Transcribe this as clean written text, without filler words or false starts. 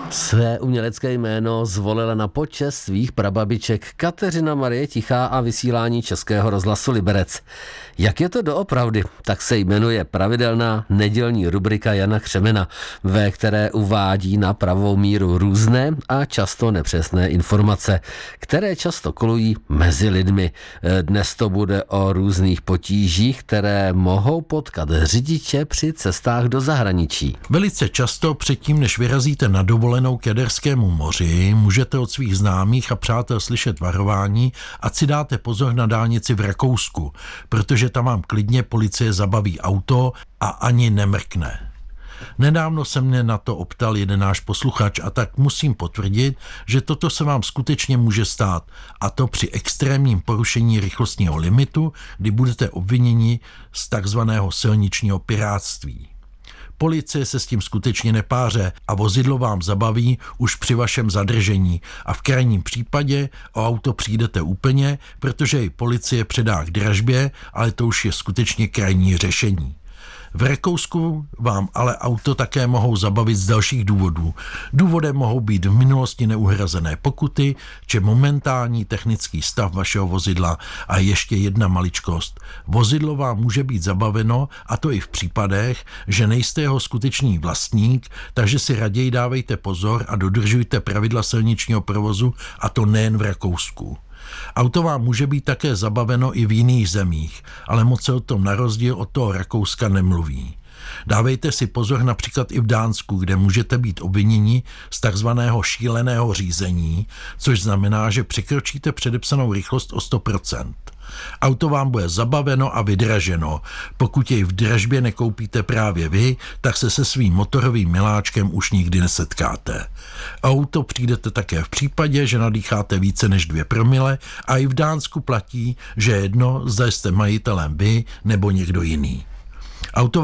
Své umělecké jméno zvolila na počest svých prababiček Kateřina Marie Tichá a vysílání Českého rozhlasu Liberec. Jak je to doopravdy, tak se jmenuje pravidelná nedělní rubrika Jana Křemena, ve které uvádí na pravou míru různé a často nepřesné informace, které často kolují mezi lidmi. Dnes to bude o různých potížích, které mohou potkat řidiče při cestách do zahraničí. Velice často předtím, než vyrazíte na dovolenou k Jaderskému moři, můžete od svých známých a přátel slyšet varování, ať si dáte pozor na dálnici v Rakousku, protože tam vám klidně policie zabaví auto a ani nemrkne. Nedávno se mě na to optal jeden náš posluchač a tak musím potvrdit, že toto se vám skutečně může stát, a to při extrémním porušení rychlostního limitu, kdy budete obviněni z takzvaného silničního pirátství. Policie se s tím skutečně nepáře a vozidlo vám zabaví už při vašem zadržení a v krajním případě o auto přijdete úplně, protože ji policie předá k dražbě, ale to už je skutečně krajní řešení. V Rakousku vám ale auto také mohou zabavit z dalších důvodů. Důvodem mohou být v minulosti neuhrazené pokuty či momentální technický stav vašeho vozidla a ještě jedna maličkost. Vozidlo vám může být zabaveno, a to i v případech, že nejste jeho skutečný vlastník, takže si raději dávejte pozor a dodržujte pravidla silničního provozu, a to nejen v Rakousku. Auto vám může být také zabaveno i v jiných zemích, ale moc se o tom na rozdíl od toho Rakouska nemluví. Dávejte si pozor například i v Dánsku, kde můžete být obviněni z takzvaného šíleného řízení, což znamená, že překročíte předepsanou rychlost o 100%. Auto vám bude zabaveno a vydraženo. Pokud jej v dražbě nekoupíte právě vy, tak se se svým motorovým miláčkem už nikdy nesetkáte. Auto přijdete také v případě, že nadýcháte více než 2 promile, a i v Dánsku platí, že jedno, zda jste majitelem vy nebo někdo jiný. Auto